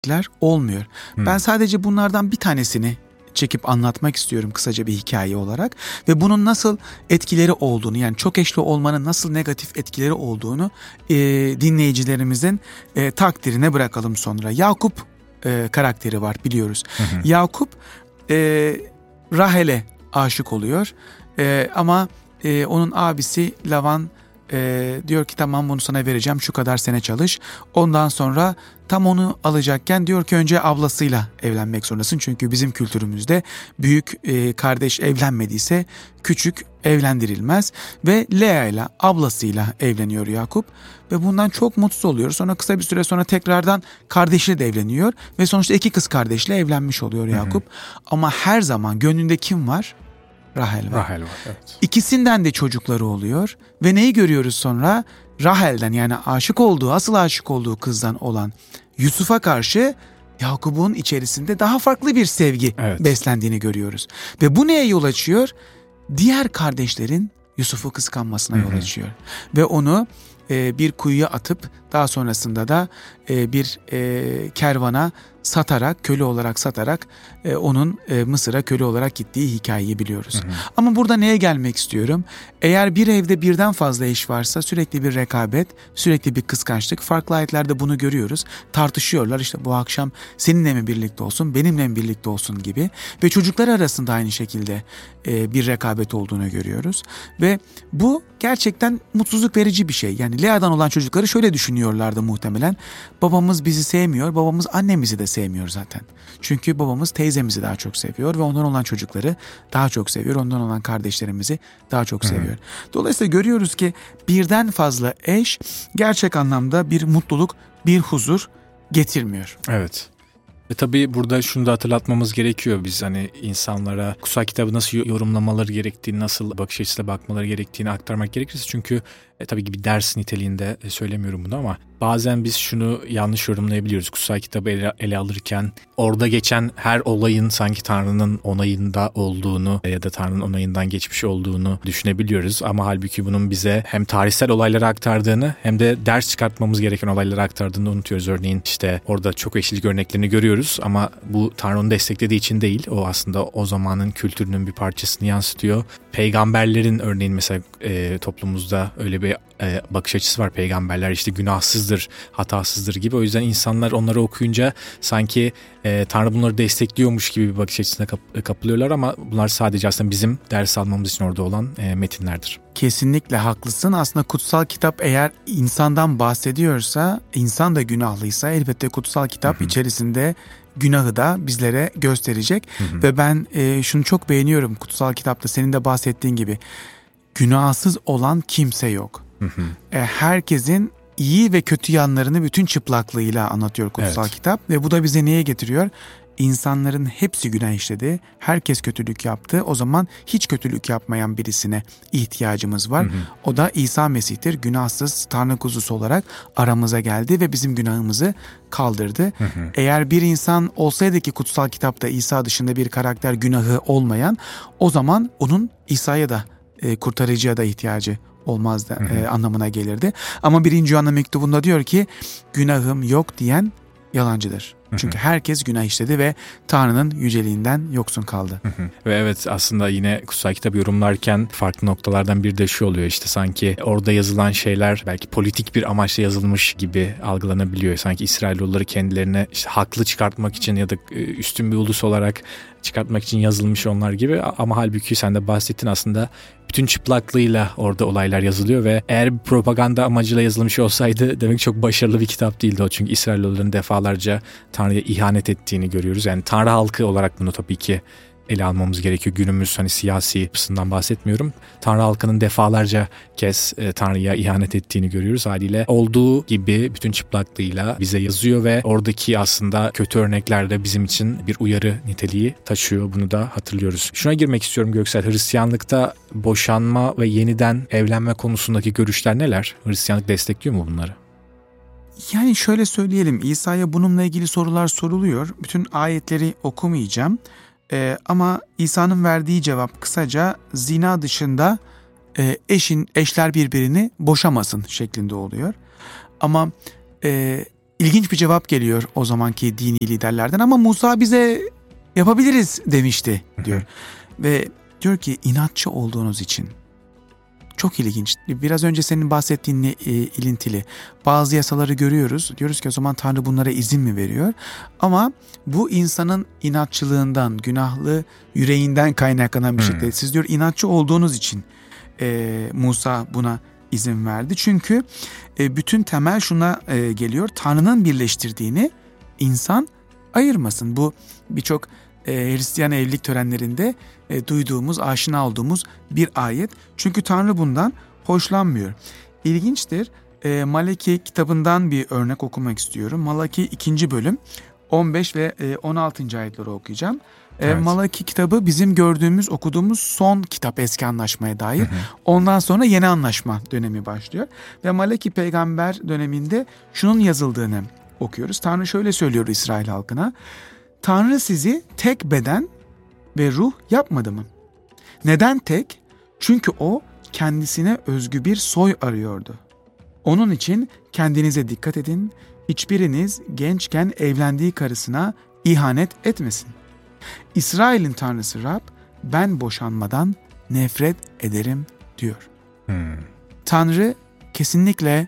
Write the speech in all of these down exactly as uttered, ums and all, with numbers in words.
olmuyor. Hmm. Ben sadece bunlardan bir tanesini çekip anlatmak istiyorum kısaca bir hikaye olarak ve bunun nasıl etkileri olduğunu, yani çok eşli olmanın nasıl negatif etkileri olduğunu e, dinleyicilerimizin e, takdirine bırakalım sonra. Yakup e, karakteri var, biliyoruz. Hı hı. Yakup e, Rahel'e aşık oluyor e, ama e, onun abisi Lavan e, diyor ki tamam, bunu sana vereceğim, şu kadar sene çalış. Ondan sonra tam onu alacakken diyor ki önce ablasıyla evlenmek zorundasın. Çünkü bizim kültürümüzde büyük e, kardeş evlenmediyse küçük evlendirilmez. Ve Lea ile, ablasıyla evleniyor Yakup. Ve bundan çok mutsuz oluyor. Sonra kısa bir süre sonra tekrardan kardeşiyle de evleniyor. Ve sonuçta iki kız kardeşle evlenmiş oluyor Yakup. Hı hı. Ama her zaman gönlünde kim var? Rahel var. Rahel var, evet. İkisinden de çocukları oluyor. Ve neyi görüyoruz sonra? Rahel'den, yani aşık olduğu, asıl aşık olduğu kızdan olan Yusuf'a karşı Yakup'un içerisinde daha farklı bir sevgi evet. beslendiğini görüyoruz. Ve bu neye yol açıyor? Diğer kardeşlerin Yusuf'u kıskanmasına yol açıyor. Ve onu e, bir kuyuya atıp daha sonrasında da e, bir e, kervana satarak, köle olarak satarak e, onun e, Mısır'a köle olarak gittiği hikayeyi biliyoruz. Hı hı. Ama burada neye gelmek istiyorum? Eğer bir evde birden fazla eş varsa sürekli bir rekabet, sürekli bir kıskançlık. Farklı ayetlerde bunu görüyoruz. Tartışıyorlar, işte bu akşam seninle mi birlikte olsun, benimle mi birlikte olsun gibi. Ve çocuklar arasında aynı şekilde e, bir rekabet olduğunu görüyoruz. Ve bu gerçekten mutsuzluk verici bir şey. Yani Lea'dan olan çocukları şöyle düşünüyorlardı muhtemelen. Babamız bizi sevmiyor, babamız annemizi de sevmiyor zaten. Çünkü babamız teyzemizi daha çok seviyor ve ondan olan çocukları daha çok seviyor. Ondan olan kardeşlerimizi daha çok seviyor. Hı. Dolayısıyla görüyoruz ki birden fazla eş gerçek anlamda bir mutluluk, bir huzur getirmiyor. Evet. Ve tabii burada şunu da hatırlatmamız gerekiyor. Biz hani insanlara kutsal kitabı nasıl yorumlamaları gerektiğini, nasıl bakış açısıyla bakmaları gerektiğini aktarmak gerekirse. Çünkü e, tabii ki bir ders niteliğinde e, söylemiyorum bunu ama bazen biz şunu yanlış yorumlayabiliyoruz. Kutsal kitabı ele, ele alırken orada geçen her olayın sanki Tanrı'nın onayında olduğunu ya da Tanrı'nın onayından geçmiş olduğunu düşünebiliyoruz. Ama halbuki bunun bize hem tarihsel olayları aktardığını hem de ders çıkartmamız gereken olayları aktardığını unutuyoruz. Örneğin işte orada çok eşlilik örneklerini görüyoruz ama bu Tanrı'nın desteklediği için değil. O aslında o zamanın kültürünün bir parçasını yansıtıyor. Peygamberlerin örneğin mesela e, toplumumuzda öyle bir e, bakış açısı var. Peygamberler işte günahsızdır, hatasızdır gibi. O yüzden insanlar onları okuyunca sanki e, Tanrı bunları destekliyormuş gibi bir bakış açısına kap- kapılıyorlar ama bunlar sadece aslında bizim ders almamız için orada olan e, metinlerdir. Kesinlikle haklısın. Aslında kutsal kitap eğer insandan bahsediyorsa, insan da günahlıysa elbette kutsal kitap hı hı. içerisinde günahı da bizlere gösterecek. Hı hı. Ve ben e, şunu çok beğeniyorum kutsal kitapta, senin de bahsettiğin gibi günahsız olan kimse yok. Hı hı. E, herkesin iyi ve kötü yanlarını bütün çıplaklığıyla anlatıyor kutsal evet. kitap ve bu da bize neye getiriyor? İnsanların hepsi günah işledi, herkes kötülük yaptı. O zaman hiç kötülük yapmayan birisine ihtiyacımız var. Hı hı. O da İsa Mesih'tir. Günahsız Tanrı kuzusu olarak aramıza geldi ve bizim günahımızı kaldırdı. Hı hı. Eğer bir insan olsaydı ki kutsal kitapta İsa dışında bir karakter günahı olmayan, o zaman onun İsa'ya da e, kurtarıcıya da ihtiyacı olmazdı e, anlamına gelirdi. Ama birinci Yuhanna mektubunda diyor ki günahım yok diyen yalancıdır. Çünkü herkes günah işledi ve Tanrı'nın yüceliğinden yoksun kaldı. Ve evet, aslında yine kutsal kitabı yorumlarken farklı noktalardan biri de şu oluyor, işte sanki orada yazılan şeyler belki politik bir amaçla yazılmış gibi algılanabiliyor. Sanki İsrailoğulları kendilerine işte haklı çıkartmak için ya da üstün bir ulus olarak çıkartmak için yazılmış onlar gibi, ama halbuki sen de bahsettin, aslında bütün çıplaklığıyla orada olaylar yazılıyor ve eğer bir propaganda amacıyla yazılmış olsaydı demek çok başarılı bir kitap değildi o. Çünkü İsrailoğulların defalarca Tanrı'ya ihanet ettiğini görüyoruz. Yani Tanrı halkı olarak bunu tabii ki ele almamız gerekiyor. Günümüz hani siyasi yapısından bahsetmiyorum. Tanrı halkının defalarca kez e, Tanrı'ya ihanet ettiğini görüyoruz. Haliyle olduğu gibi bütün çıplaklığıyla bize yazıyor ve oradaki aslında kötü örnekler de bizim için bir uyarı niteliği taşıyor. Bunu da hatırlıyoruz. Şuna girmek istiyorum Göksel. Hristiyanlıkta boşanma ve yeniden evlenme konusundaki görüşler neler? Hristiyanlık destekliyor mu bunları? Yani şöyle söyleyelim, İsa'ya bununla ilgili sorular soruluyor. Bütün ayetleri okumayacağım. Ee, ama İsa'nın verdiği cevap kısaca zina dışında e, eşin eşler birbirini boşamasın şeklinde oluyor. Ama e, ilginç bir cevap geliyor o zamanki dini liderlerden, ama Musa bize yapabiliriz demişti diyor. Ve diyor ki inatçı olduğunuz için. Çok ilginç. Biraz önce senin bahsettiğin e, ilintili. Bazı yasaları görüyoruz. Diyoruz ki o zaman Tanrı bunlara izin mi veriyor? Ama bu insanın inatçılığından, günahlı yüreğinden kaynaklanan bir hmm. şey değil. Siz diyor inatçı olduğunuz için e, Musa buna izin verdi. Çünkü e, bütün temel şuna e, geliyor. Tanrı'nın birleştirdiğini insan ayırmasın. Bu birçok e, Hristiyan evlilik törenlerinde e, duyduğumuz, aşina olduğumuz bir ayet. Çünkü Tanrı bundan hoşlanmıyor. İlginçtir. E, Malaki kitabından bir örnek okumak istiyorum. Malaki ikinci bölüm on beş ve e, on altıncı ayetleri okuyacağım. Evet. Malaki kitabı bizim gördüğümüz, okuduğumuz son kitap Eski Anlaşma'ya dair. Hı hı. Ondan sonra Yeni Anlaşma dönemi başlıyor. Ve Malaki peygamber döneminde şunun yazıldığını okuyoruz. Tanrı şöyle söylüyor İsrail halkına. Tanrı sizi tek beden ve ruh yapmadı mı? Neden tek? Çünkü o kendisine özgü bir soy arıyordu. Onun için kendinize dikkat edin. Hiçbiriniz gençken evlendiği karısına ihanet etmesin. İsrail'in Tanrısı Rab, ben boşanmadan nefret ederim diyor. Hmm. Tanrı kesinlikle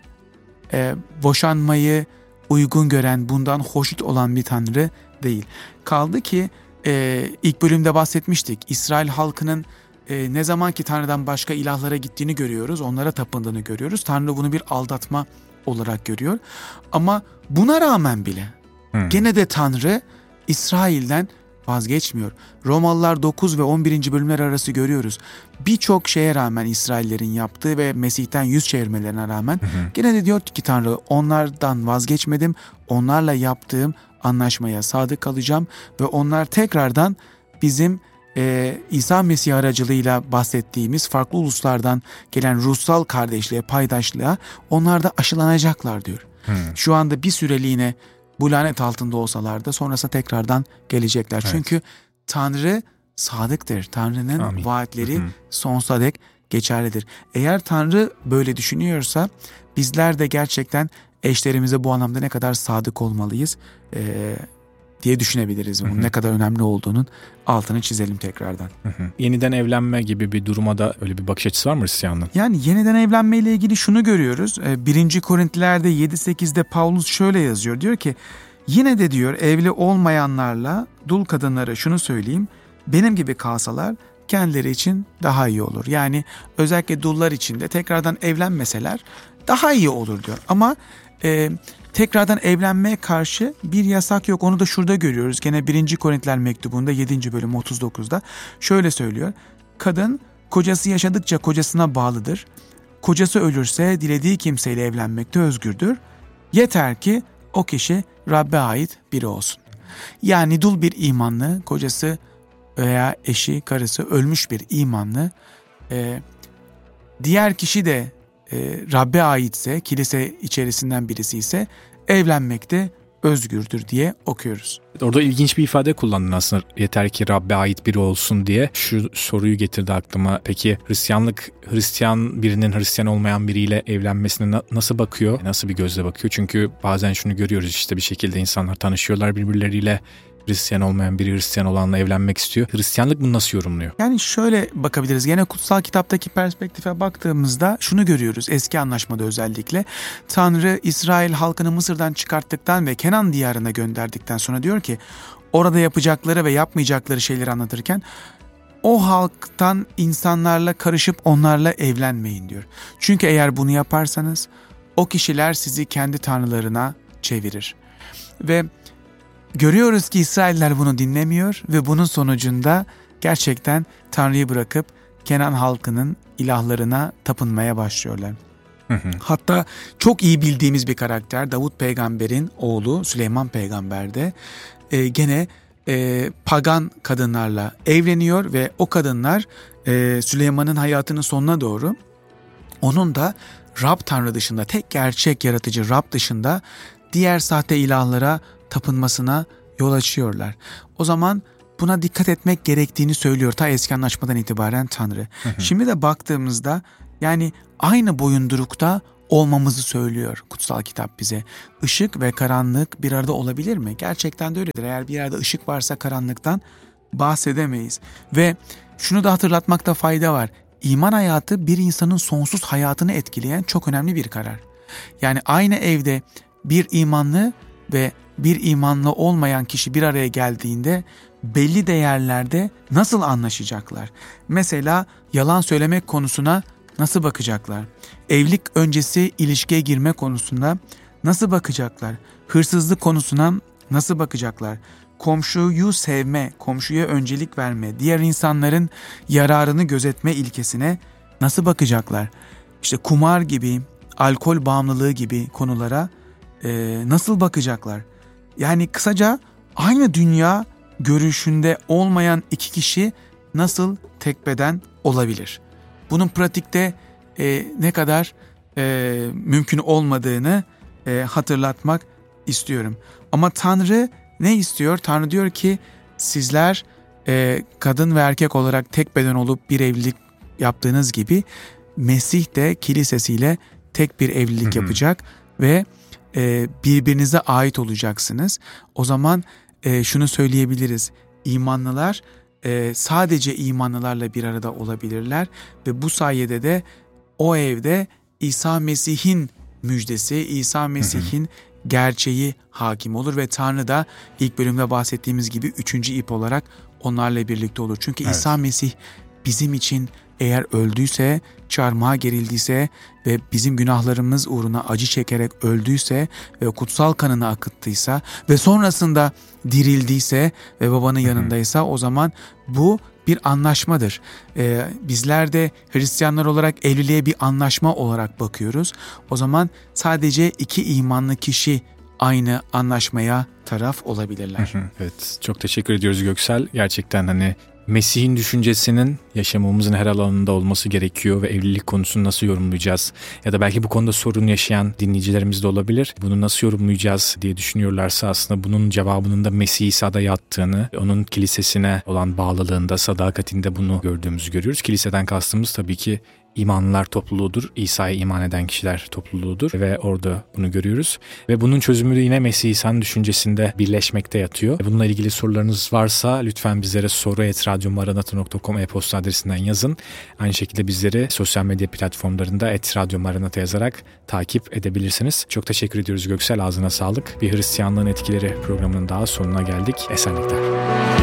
e, boşanmayı uygun gören, bundan hoşnut olan bir Tanrı değil. Kaldı ki e, ilk bölümde bahsetmiştik. İsrail halkının e, ne zaman ki Tanrı'dan başka ilahlara gittiğini görüyoruz, onlara tapındığını görüyoruz. Tanrı bunu bir aldatma olarak görüyor. Ama buna rağmen bile hmm. gene de Tanrı İsrail'den vazgeçmiyor. Romalılar dokuz ve on birinci bölümler arası görüyoruz. Birçok şeye rağmen İsraillerin yaptığı ve Mesih'ten yüz çevirmelerine rağmen hı hı. gene de diyor ki Tanrı, onlardan vazgeçmedim. Onlarla yaptığım anlaşmaya sadık kalacağım ve onlar tekrardan bizim e, İsa Mesih aracılığıyla bahsettiğimiz farklı uluslardan gelen ruhsal kardeşliğe, paydaşlığa onlar da aşılanacaklar diyor. Hı. Şu anda bir süreliğine bu lanet altında olsalar da sonrasında tekrardan gelecekler. Evet. Çünkü Tanrı sadıktır. Tanrı'nın Amin. vaatleri Hı-hı. sonsuza dek geçerlidir. Eğer Tanrı böyle düşünüyorsa bizler de gerçekten eşlerimize bu anlamda ne kadar sadık olmalıyız ee, diye düşünebiliriz. Bunun Hı-hı. ne kadar önemli olduğunun altını çizelim tekrardan. Hı-hı. Yeniden evlenme gibi bir duruma da öyle bir bakış açısı var mı Hristiyanlığın? Yani yeniden evlenme ile ilgili şunu görüyoruz. birinci Korintiler'de yedi sekizde Paulus şöyle yazıyor. Diyor ki yine de diyor evli olmayanlarla dul kadınlara şunu söyleyeyim. Benim gibi kalsalar kendileri için daha iyi olur. Yani özellikle dullar için de tekrardan evlenmeseler daha iyi olur diyor. Ama e, tekrardan evlenmeye karşı bir yasak yok. Onu da şurada görüyoruz. Gene birinci Korintiler mektubunda yedinci bölüm otuz dokuzda şöyle söylüyor. Kadın kocası yaşadıkça kocasına bağlıdır. Kocası ölürse dilediği kimseyle evlenmekte özgürdür. Yeter ki o kişi Rabbe ait biri olsun. Yani dul bir imanlı, kocası veya eşi, karısı ölmüş bir imanlı, e, diğer kişi de e, Rabbe aitse, kilise içerisinden birisi ise evlenmekte özgürdür diye okuyoruz. Orada ilginç bir ifade kullandın aslında, yeter ki Rabbe ait biri olsun diye. Şu soruyu getirdi aklıma. Peki Hristiyanlık, Hristiyan birinin Hristiyan olmayan biriyle evlenmesine na- nasıl bakıyor? Nasıl bir gözle bakıyor? Çünkü bazen şunu görüyoruz, işte bir şekilde insanlar tanışıyorlar birbirleriyle. Hristiyan olmayan biri Hristiyan olanla evlenmek istiyor. Hristiyanlık bunu nasıl yorumluyor? Yani şöyle bakabiliriz. Gene kutsal kitaptaki perspektife baktığımızda şunu görüyoruz. Eski Anlaşmada özellikle Tanrı İsrail halkını Mısır'dan çıkarttıktan ve Kenan diyarına gönderdikten sonra diyor ki orada yapacakları ve yapmayacakları şeyleri anlatırken o halktan insanlarla karışıp onlarla evlenmeyin diyor. Çünkü eğer bunu yaparsanız o kişiler sizi kendi tanrılarına çevirir. Ve görüyoruz ki İsrailler bunu dinlemiyor ve bunun sonucunda gerçekten Tanrı'yı bırakıp Kenan halkının ilahlarına tapınmaya başlıyorlar. Hı hı. Hatta çok iyi bildiğimiz bir karakter Davut peygamberin oğlu Süleyman peygamber de e, gene e, pagan kadınlarla evleniyor ve o kadınlar e, Süleyman'ın hayatının sonuna doğru onun da Rab Tanrı dışında, tek gerçek yaratıcı Rab dışında diğer sahte ilahlara tapınmasına yol açıyorlar. O zaman buna dikkat etmek gerektiğini söylüyor ta Eski Anlaşmadan itibaren Tanrı. Hı hı. Şimdi de baktığımızda yani aynı boyundurukta olmamızı söylüyor kutsal kitap bize. Işık ve karanlık bir arada olabilir mi? Gerçekten de öyledir. Eğer bir yerde ışık varsa karanlıktan bahsedemeyiz. Ve şunu da hatırlatmakta fayda var. İman hayatı bir insanın sonsuz hayatını etkileyen çok önemli bir karar. Yani aynı evde bir imanlı ve bir imanlı olmayan kişi bir araya geldiğinde belli değerlerde nasıl anlaşacaklar? Mesela yalan söylemek konusuna nasıl bakacaklar? Evlilik öncesi ilişkiye girme konusunda nasıl bakacaklar? Hırsızlık konusuna nasıl bakacaklar? Komşuyu sevme, komşuya öncelik verme, diğer insanların yararını gözetme ilkesine nasıl bakacaklar? İşte kumar gibi, alkol bağımlılığı gibi konulara e, nasıl bakacaklar? Yani kısaca aynı dünya görüşünde olmayan iki kişi nasıl tek beden olabilir? Bunun pratikte e, ne kadar e, mümkün olmadığını e, hatırlatmak istiyorum. Ama Tanrı ne istiyor? Tanrı diyor ki sizler e, kadın ve erkek olarak tek beden olup bir evlilik yaptığınız gibi Mesih de kilisesiyle tek bir evlilik hı hı. yapacak ve e, birbirinize ait olacaksınız. O zaman e, şunu söyleyebiliriz. İmanlılar e, sadece imanlılarla bir arada olabilirler ve bu sayede de o evde İsa Mesih'in müjdesi, İsa Mesih'in hı hı. gerçeği hakim olur ve Tanrı da ilk bölümde bahsettiğimiz gibi üçüncü ip olarak onlarla birlikte olur. Çünkü evet. İsa Mesih bizim için eğer öldüyse, çarmıha gerildiyse ve bizim günahlarımız uğruna acı çekerek öldüyse ve kutsal kanını akıttıysa ve sonrasında dirildiyse ve babanın yanındaysa o zaman bu bir anlaşmadır. Ee, bizler de Hristiyanlar olarak evliliğe bir anlaşma olarak bakıyoruz. O zaman sadece iki imanlı kişi aynı anlaşmaya taraf olabilirler. Hı hı, evet, çok teşekkür ediyoruz Göksel. Gerçekten hani Mesih'in düşüncesinin yaşamımızın her alanında olması gerekiyor ve evlilik konusunu nasıl yorumlayacağız? Ya da belki bu konuda sorun yaşayan dinleyicilerimiz de olabilir. Bunu nasıl yorumlayacağız diye düşünüyorlarsa aslında bunun cevabının da Mesih İsa'da yattığını, onun kilisesine olan bağlılığında, sadakatinde bunu gördüğümüzü görüyoruz. Kiliseden kastımız tabii ki İmanlılar topluluğudur, İsa'ya iman eden kişiler topluluğudur ve orada bunu görüyoruz. Ve bunun çözümü de yine Mesih İsa'nın düşüncesinde birleşmekte yatıyor. Bununla ilgili sorularınız varsa lütfen bizlere soru et radyo maranata nokta com e-posta adresinden yazın. Aynı şekilde bizleri sosyal medya platformlarında et radyo maranata yazarak takip edebilirsiniz. Çok teşekkür ediyoruz Göksel, ağzına sağlık. Bir Hristiyanlığın Etkileri programının daha sonuna geldik. Esenlikler.